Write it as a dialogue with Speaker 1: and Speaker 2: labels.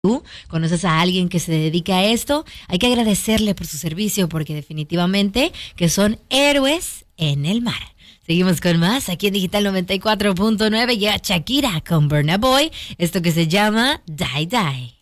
Speaker 1: tú conoces a alguien que se dedica a esto, hay que agradecerle por su servicio porque definitivamente que son héroes en el mar. Seguimos con más aquí en Digital 94.9. Llega Shakira con Burna Boy, esto que se llama Die Die.